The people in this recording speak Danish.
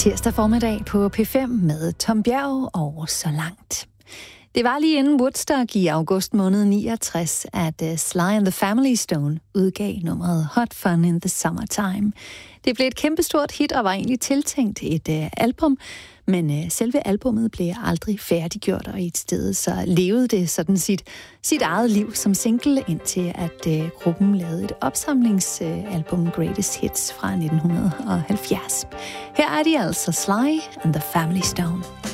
Tirsdag formiddag på P5 med Tom Bjerg og Så Langt. Det var lige inden Woodstock i august måned 69, at Sly and the Family Stone udgav nummeret Hot Fun in the Summertime. Det blev et kæmpestort hit og var egentlig tiltænkt et album, men selve albummet blev aldrig færdiggjort, og i et sted så levede det sådan sit eget liv som single, indtil at gruppen lavede et opsamlingsalbum Greatest Hits fra 1970. Her er de altså Sly and the Family Stone.